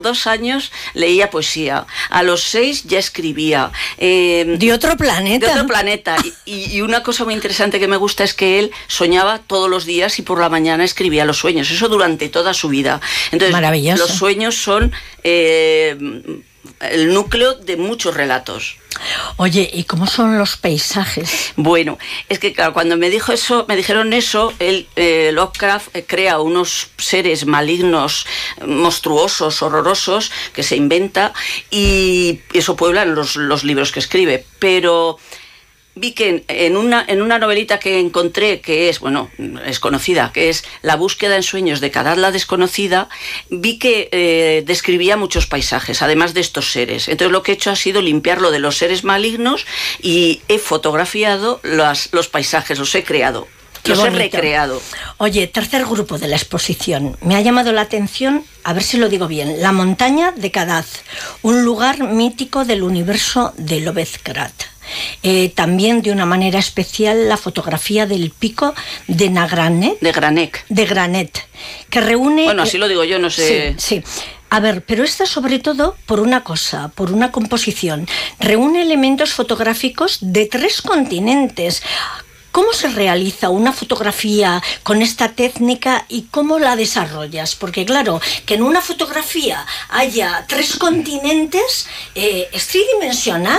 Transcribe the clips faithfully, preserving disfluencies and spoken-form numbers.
dos años leía poesía, a los seis ya escribía. Eh, de otro planeta. De otro planeta. Y, y una cosa muy interesante que me gusta es que él soñaba todos los días y por la mañana escribía los sueños. Eso durante toda su vida. Entonces, maravilloso. Los sueños son eh, el núcleo de muchos relatos. Oye, ¿y cómo son los paisajes? Bueno, es que claro, cuando me dijo eso, me dijeron eso, él, eh, Lovecraft eh, crea unos seres malignos, monstruosos, horrorosos, que se inventa, y eso pueblan los, los libros que escribe. Pero vi que en una, en una novelita que encontré, que es, bueno, es conocida, que es La búsqueda en sueños de Kadar la desconocida, vi que eh, describía muchos paisajes, además de estos seres. Entonces lo que he hecho ha sido limpiarlo de los seres malignos y he fotografiado los, los paisajes, los he creado. Qué los bonito. he recreado. Oye, tercer grupo de la exposición. Me ha llamado la atención, a ver si lo digo bien, La montaña de Kadar, un lugar mítico del universo de Lovecraft. Eh, también de una manera especial la fotografía del pico de Nagranet. De Granek. De Granet, que reúne... Bueno, así lo digo yo, no sé... Sí, sí. A ver, pero esta sobre todo por una cosa, por una composición. Reúne elementos fotográficos de tres continentes. ¿Cómo se realiza una fotografía con esta técnica y cómo la desarrollas? Porque claro, que en una fotografía haya tres continentes eh, es tridimensional.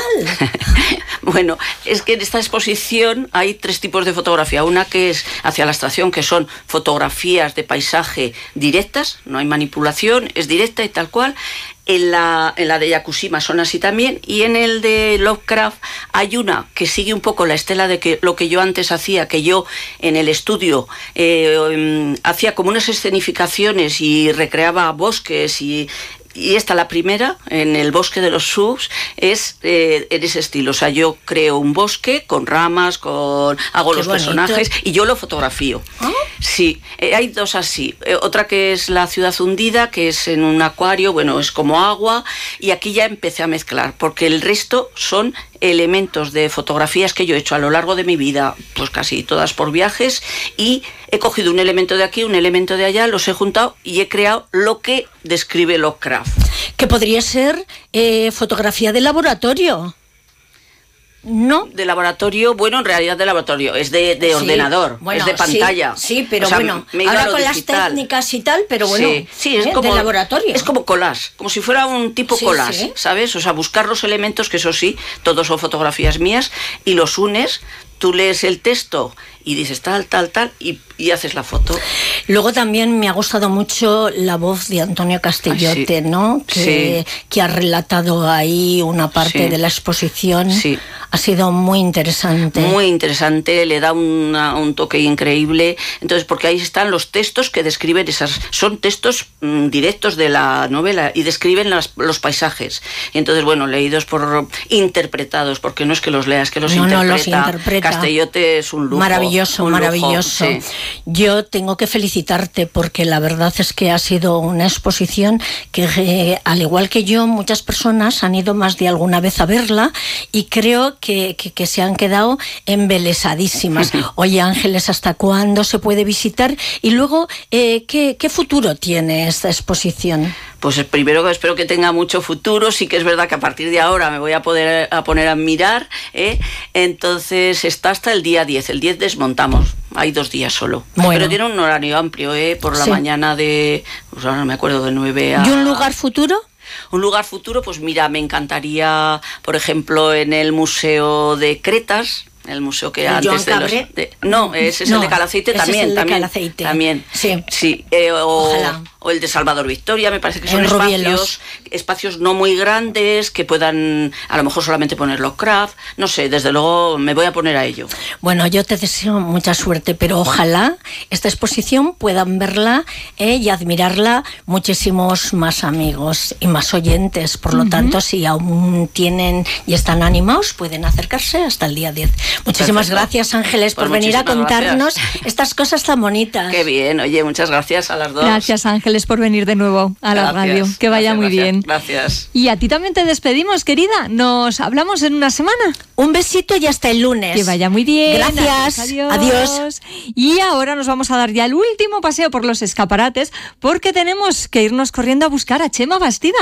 Bueno, es que en esta exposición hay tres tipos de fotografía. Una que es hacia la abstracción, que son fotografías de paisaje directas, no hay manipulación, es directa y tal cual. En la, en la de Yakushima son así también, y en el de Lovecraft hay una que sigue un poco la estela de que lo que yo antes hacía, que yo en el estudio eh, hacía como unas escenificaciones y recreaba bosques y... Y esta, la primera, en el bosque de los subs, es eh, en ese estilo. O sea, yo creo un bosque con ramas, con hago Qué los bonito. personajes y yo lo fotografío. ¿Ah? Sí, eh, hay dos así. Eh, otra que es La ciudad hundida, que es en un acuario, bueno, es como agua. Y aquí ya empecé a mezclar, porque el resto son elementos de fotografías que yo he hecho a lo largo de mi vida, pues casi todas por viajes, y he cogido un elemento de aquí, un elemento de allá, los he juntado y he creado lo que describe Lovecraft. Que podría ser eh, fotografía de laboratorio. ¿No? De laboratorio, bueno, en realidad de laboratorio, es de, de Sí, ordenador, bueno, es de pantalla. Sí, sí, pero o sea, bueno, me he ido ahora a lo con digital. las técnicas y tal, pero bueno, sí, sí, es ¿eh? como, de laboratorio. Es como collage, como si fuera un tipo Sí, collage, sí. ¿sabes? O sea, buscar los elementos, que eso sí, todos son fotografías mías, y los unes, tú lees el texto y dices tal, tal, tal, y, y haces la foto. Luego también me ha gustado mucho la voz de Antonio Castellote, Ay, sí. ¿no? Que, Sí. que ha relatado ahí una parte Sí. de la exposición. Sí. Ha sido muy interesante. Muy interesante, le da una, un toque increíble. Entonces, porque ahí están los textos que describen esas... Son textos mmm, directos de la novela y describen las, los paisajes. Y entonces, bueno, leídos por... interpretados, porque no es que los leas, que los no, interpreta. No, los interpreta. Castellote es un lujo. Maravilloso, un maravilloso. lujo, sí. Yo tengo que felicitarte porque la verdad es que ha sido una exposición que, eh, al igual que yo, muchas personas han ido más de alguna vez a verla y creo que, que, que se han quedado embelesadísimas. Oye, Ángeles, ¿hasta cuándo se puede visitar? Y luego, eh, ¿qué, qué futuro tiene esta exposición? Pues primero espero que tenga mucho futuro. Sí que es verdad que a partir de ahora me voy a poder a poner a mirar, ¿eh? Entonces está hasta el día diez. El diez desmontamos. Hay dos días solo. Bueno. Pero tiene un horario amplio, ¿eh? Por la Sí. mañana de... Pues ahora no me acuerdo, de nueve a... ¿Y un lugar futuro? Un lugar futuro, pues mira, me encantaría, por ejemplo, en el Museo de Cretas, el museo que ¿El antes Joan de los... Cabré? de- no, ese es No, el de Calaceite ese también. es el de también, Calaceite. También. Sí. Sí, eh, o, Ojalá. o el de Salvador Victoria, me parece que son En espacios, Rubielos. espacios no muy grandes, que puedan a lo mejor solamente poner Lovecraft. No sé, desde luego me voy a poner a ello. Bueno, yo te deseo mucha suerte, pero ojalá esta exposición puedan verla eh, y admirarla muchísimos más amigos y más oyentes. Por lo uh-huh. tanto, si aún tienen y están animados, pueden acercarse hasta el día diez. Muchísimas Perfecto. gracias, Ángeles, por pues venir a contarnos gracias. estas cosas tan bonitas. Qué bien, oye, muchas gracias a las dos. Gracias, Ángeles. Ángeles por venir de nuevo a la Gracias, radio. Que vaya gracias, muy gracias, bien. Gracias. Y a ti también te despedimos, querida. Nos hablamos en una semana. Un besito y hasta el lunes. Que vaya muy bien. Gracias. Adiós. Adiós. Y ahora nos vamos a dar ya el último paseo por los escaparates porque tenemos que irnos corriendo a buscar a Chema Bastida.